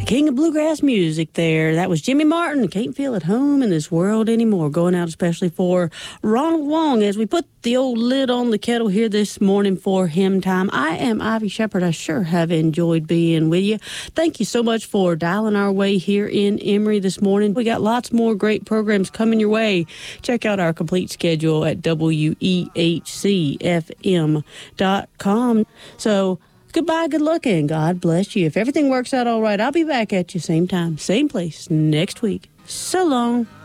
King of bluegrass music there. That was Jimmy Martin. Can't feel at home in this world anymore. Going out especially for Ronald Wong as we put the old lid on the kettle here this morning for hymn time. I am Ivy Shepard. I sure have enjoyed being with you. Thank you so much for dialing our way here in Emory this morning. We got lots more great programs coming your way. Check out our complete schedule at WEHCFM.com. So, goodbye, good luck, and God bless you. If everything works out all right, I'll be back at you same time, same place next week. So long.